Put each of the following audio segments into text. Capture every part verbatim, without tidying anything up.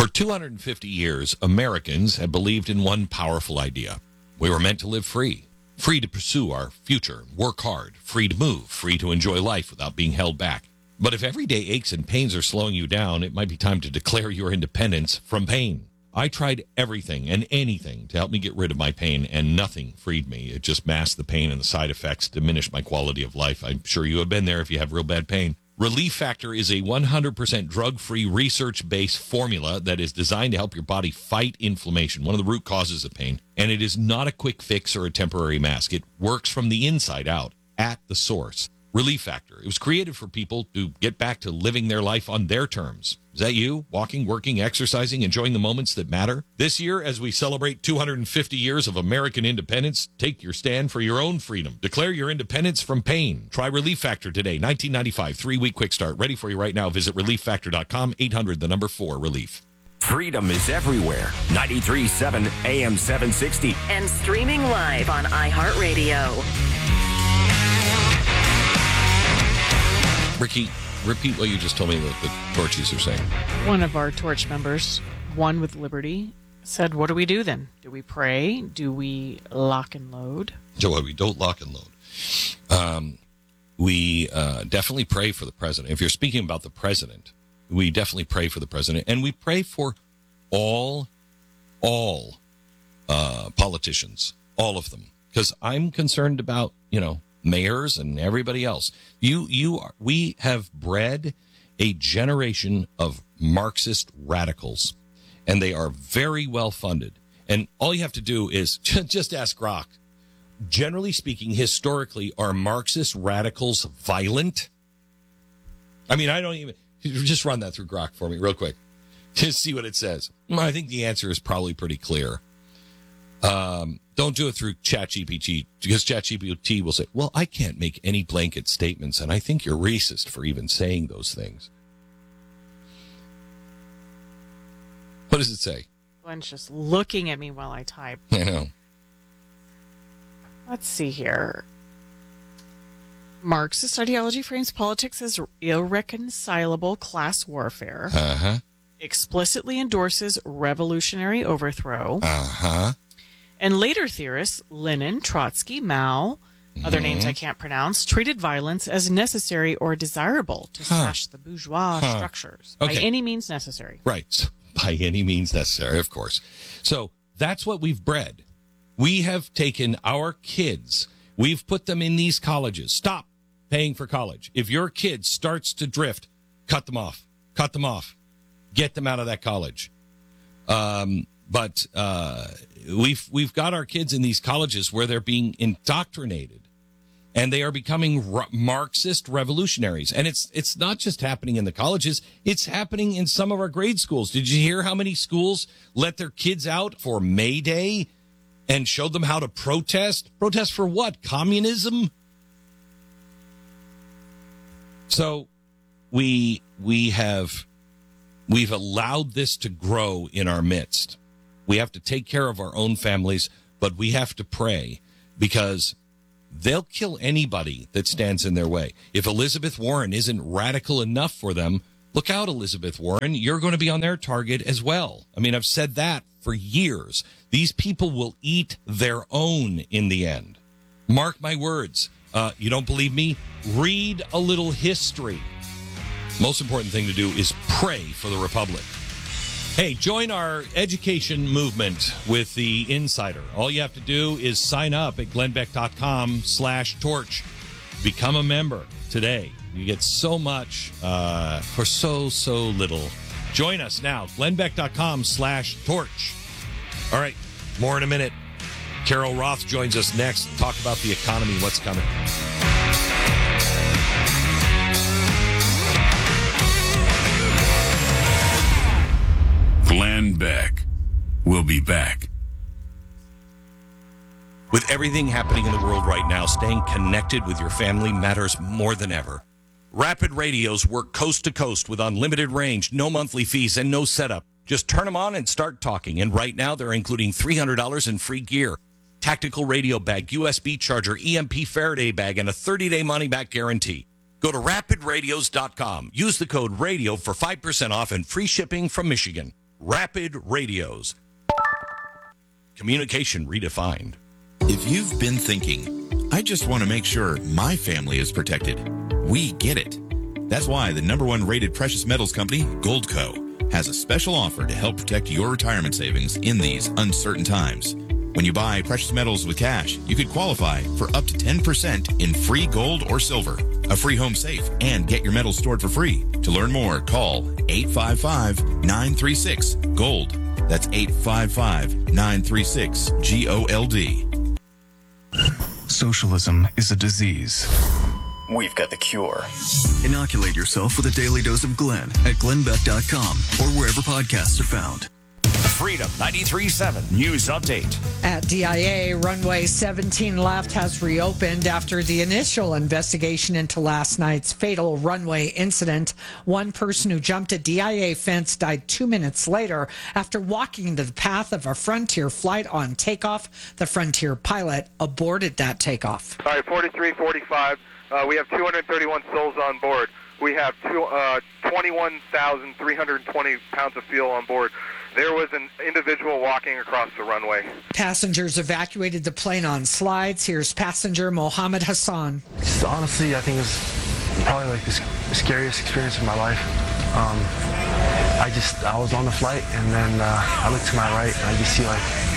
For two hundred fifty years, Americans have believed in one powerful idea. We were meant to live free, free to pursue our future, work hard, free to move, free to enjoy life without being held back. But if everyday aches and pains are slowing you down, it might be time to declare your independence from pain. I tried everything and anything to help me get rid of my pain, and nothing freed me. It just masked the pain, and the side effects diminished my quality of life. I'm sure you have been there if you have real bad pain. Relief Factor is a one hundred percent drug-free, research-based formula that is designed to help your body fight inflammation, one of the root causes of pain. And it is not a quick fix or a temporary mask. It works from the inside out, at the source. Relief Factor. It was created for people to get back to living their life on their terms. Is that you? Walking, working, exercising, enjoying the moments that matter? This year, as we celebrate two hundred fifty years of American independence, take your stand for your own freedom. Declare your independence from pain. Try Relief Factor today. nineteen ninety-five, three-week quick start. Ready for you right now. Visit relief factor dot com, eight hundred, the number four, relief. Freedom is everywhere. ninety-three point seven A M seven sixty. And streaming live on iHeartRadio. Ricky, repeat what you just told me that the torchies are saying. One of our torch members, one with Liberty, said, what do we do then? Do we pray? Do we lock and load? So we don't lock and load. Um, we uh, definitely pray for the president. If you're speaking about the president, we definitely pray for the president. And we pray for all, all uh, politicians, all of them. Because I'm concerned about, you know, mayors and everybody else. You, you are, we have bred a generation of Marxist radicals, and they are very well funded. And all you have to do is just ask Grok. Generally speaking, historically, are Marxist radicals violent? I mean, I don't even, just run that through Grok for me real quick. Just see what it says. I think the answer is probably pretty clear. Um, don't do it through ChatGPT, because ChatGPT will say, well, I can't make any blanket statements, and I think you're racist for even saying those things. What does it say? Glenn's just looking at me while I type. I know. Let's see here. Marxist ideology frames politics as irreconcilable class warfare. Uh-huh. Explicitly endorses revolutionary overthrow. Uh-huh. And later theorists, Lenin, Trotsky, Mao, mm-hmm. other names I can't pronounce, treated violence as necessary or desirable to huh. smash the bourgeois huh. structures okay. by any means necessary. Right. So, by any means necessary, of course. So that's what we've bred. We have taken our kids, we've put them in these colleges. Stop paying for college. If your kid starts to drift, cut them off. Cut them off. Get them out of that college. Um, but uh, we've we've got our kids in these colleges where they're being indoctrinated, and they are becoming r- Marxist revolutionaries. And it's it's not just happening in the colleges; it's happening in some of our grade schools. Did you hear how many schools let their kids out for May Day and showed them how to protest? Protest for what? Communism? So we we have we've allowed this to grow in our midst. We have to take care of our own families, but we have to pray, because they'll kill anybody that stands in their way. If Elizabeth Warren isn't radical enough for them, look out, Elizabeth Warren. You're going to be on their target as well. I mean, I've said that for years. These people will eat their own in the end. Mark my words. Uh, you don't believe me? Read a little history. Most important thing to do is pray for the Republic. Hey, join our education movement with the Insider. All you have to do is sign up at glennbeck.com slash torch. Become a member today. You get so much uh, for so, so little. Join us now, glennbeck.com slash torch. All right, more in a minute. Carol Roth joins us next to talk about the economy, what's coming. Glenn Beck. We'll be back. With everything happening in the world right now, staying connected with your family matters more than ever. Rapid Radios work coast to coast with unlimited range, no monthly fees, and no setup. Just turn them on and start talking. And right now, they're including three hundred dollars in free gear, tactical radio bag, U S B charger, E M P Faraday bag, and a thirty-day money-back guarantee. Go to rapid radios dot com. Use the code RADIO for five percent off and free shipping from Michigan. Rapid Radios. Communication redefined. If you've been thinking, I just want to make sure my family is protected, we get it. That's why the number one rated precious metals company, Goldco, has a special offer to help protect your retirement savings in these uncertain times. When you buy precious metals with cash, you could qualify for up to ten percent in free gold or silver, a free home safe, and get your metals stored for free. To learn more, call eight five five, nine three six, GOLD. That's eight five five, nine three six, G O L D. Socialism is a disease. We've got the cure. Inoculate yourself with a daily dose of Glenn at glenn beck dot com or wherever podcasts are found. Freedom ninety-three point seven News Update. At D I A, runway seventeen left has reopened after the initial investigation into last night's fatal runway incident. One person who jumped a D I A fence died two minutes later after walking into the path of a Frontier flight on takeoff. The Frontier pilot aborted that takeoff. All right, forty-three forty-five. Uh, we have two hundred thirty-one souls on board. We have two, uh, twenty-one thousand three hundred twenty pounds of fuel on board. There was an individual walking across the runway. Passengers evacuated the plane on slides. Here's passenger Mohammed Hassan. Honestly, I think it's probably like the scariest experience of my life. Um, I just, I was on the flight, and then uh, I looked to my right, and I just see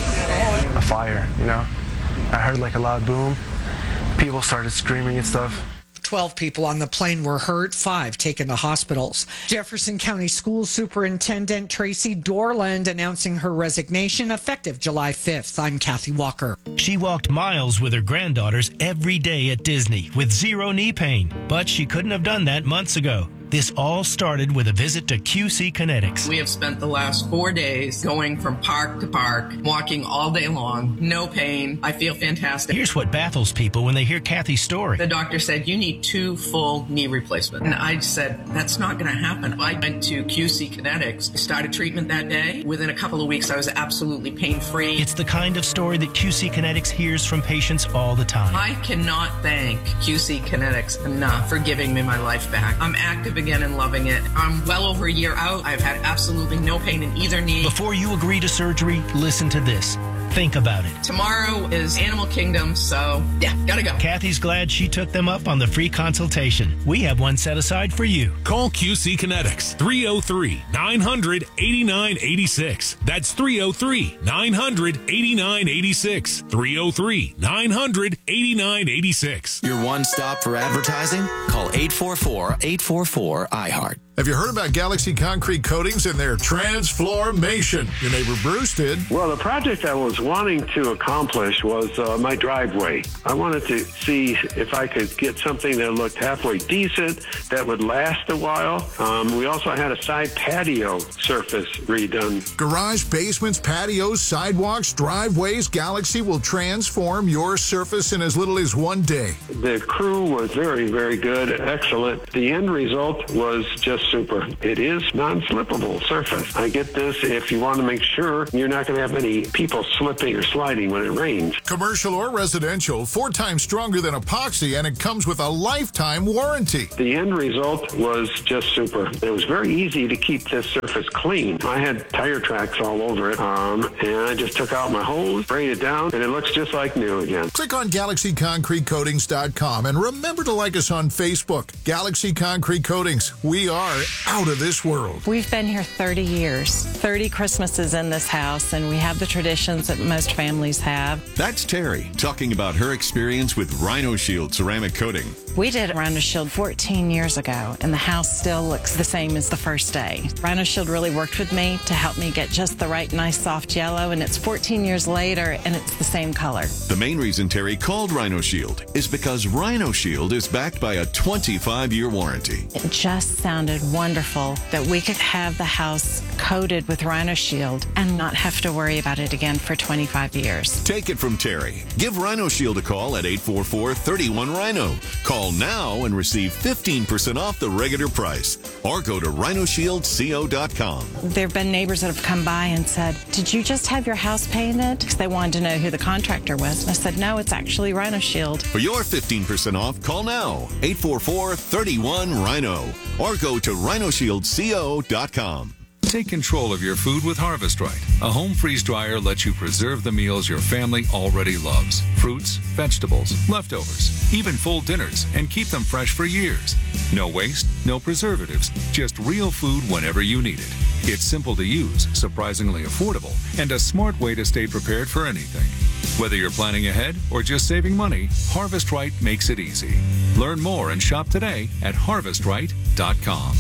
like a fire, you know? I heard like a loud boom. People started screaming and stuff. twelve people on the plane were hurt, five taken to hospitals. Jefferson County School Superintendent Tracy Dorland announcing her resignation effective July fifth. I'm Kathy Walker. She walked miles with her granddaughters every day at Disney with zero knee pain, but she couldn't have done that months ago. This all started with a visit to Q C Kinetics. We have spent the last four days going from park to park, walking all day long, no pain. I feel fantastic. Here's what baffles people when they hear Kathy's story. The doctor said, you need two full knee replacements. And I said, that's not going to happen. I went to Q C Kinetics, started treatment that day. Within a couple of weeks, I was absolutely pain-free. It's the kind of story that Q C Kinetics hears from patients all the time. I cannot thank Q C Kinetics enough for giving me my life back. I'm active again and loving it. I'm well over a year out. I've had absolutely no pain in either knee. Before you agree to surgery, listen to this. Think about it. Tomorrow is Animal Kingdom, so yeah, gotta go. Kathy's glad she took them up on the free consultation. We have one set aside for you. Call Q C Kinetics, three oh three, nine hundred, eighty-nine eighty-six. That's three oh three, nine hundred, eighty-nine eighty-six. three oh three, nine hundred, eighty-nine eighty-six. Your one stop for advertising? Call eight four four, eight four four, I heart. Have you heard about Galaxy Concrete Coatings and their transformation? Your neighbor Bruce did. Well, the project I was wanting to accomplish was uh, my driveway. I wanted to see if I could get something that looked halfway decent, that would last a while. Um, we also had a side patio surface redone. Garage, basements, patios, sidewalks, driveways, Galaxy will transform your surface in as little as one day. The crew was very, very good, excellent. The end result was just super. It is non-slippable surface. I get this if you want to make sure you're not going to have any people slipping or sliding when it rains. Commercial or residential, four times stronger than epoxy, and it comes with a lifetime warranty. The end result was just super. It was very easy to keep this surface clean. I had tire tracks all over it, um, and I just took out my hose, sprayed it down, and it looks just like new again. Click on Galaxy Concrete Coatings dot com and remember to like us on Facebook. Galaxy Concrete Coatings. We are out of this world. We've been here thirty years, thirty Christmases in this house, and we have the traditions that most families have. That's Terry talking about her experience with Rhino Shield ceramic coating. We did Rhino Shield fourteen years ago, and the house still looks the same as the first day. Rhino Shield really worked with me to help me get just the right nice soft yellow, and it's fourteen years later, and it's the same color. The main reason Terry called Rhino Shield is because Rhino Shield is backed by a twenty-five year warranty. It just sounded wonderful that we could have the house coated with Rhino Shield and not have to worry about it again for twenty-five years. Take it from Terry. Give Rhino Shield a call at eight four four, three one, Rhino. Call now and receive fifteen percent off the regular price, or go to rhino shield co dot com. There have been neighbors that have come by and said, did you just have your house painted? Because they wanted to know who the contractor was. And I said, no, it's actually Rhino Shield. For your fifteen percent off, call now, eight four four, three one, Rhino, or go to rhino shield co dot com. Take control of your food with Harvest Right. A home freeze dryer lets you preserve the meals your family already loves. Fruits, vegetables, leftovers, even full dinners, and keep them fresh for years. No waste, no preservatives, just real food whenever you need it. It's simple to use, surprisingly affordable, and a smart way to stay prepared for anything. Whether you're planning ahead or just saving money, Harvest Right makes it easy. Learn more and shop today at harvest right dot com.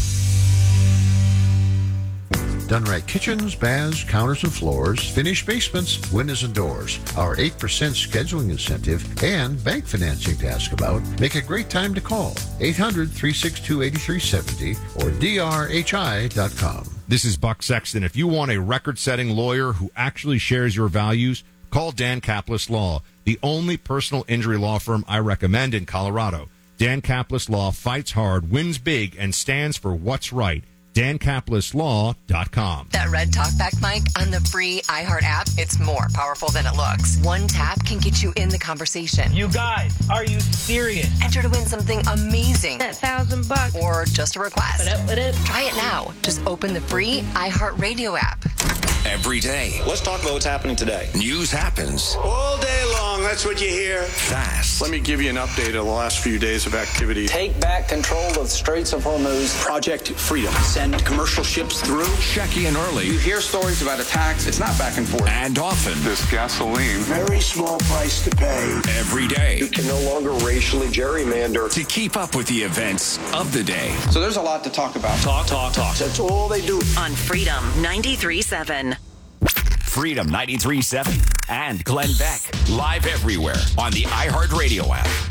Done Right Kitchens, baths, counters and floors, finished basements, windows and doors. Our eight percent scheduling incentive and bank financing to ask about make a great time to call. eight hundred, three six two, eight three seven zero or d r h i dot com. This is Buck Sexton. If you want a record-setting lawyer who actually shares your values, call Dan Kaplis Law, the only personal injury law firm I recommend in Colorado. Dan Kaplis Law fights hard, wins big, and stands for what's right. dan kaplis law dot com. That red talkback mic on the free iHeart app, it's more powerful than it looks. One tap can get you in the conversation. You guys, are you serious? Enter to win something amazing. That thousand bucks. Or just a request. What up, what up? Try it now. Just open the free iHeart Radio app. Every day. Let's talk about what's happening today. News happens. All day long, that's what you hear. Fast. Let me give you an update of the last few days of activity. Take back control of the Straits of Hormuz. Project Freedom. Send commercial ships through. Check in early. You hear stories about attacks. It's not back and forth. And often. This gasoline. Very small price to pay. Every day. You can no longer racially gerrymander. To keep up with the events of the day. So there's a lot to talk about. Talk, talk, talk. That's all they do. On Freedom ninety-three point seven. Freedom ninety-three point seven and Glenn Beck. Live everywhere on the iHeartRadio app.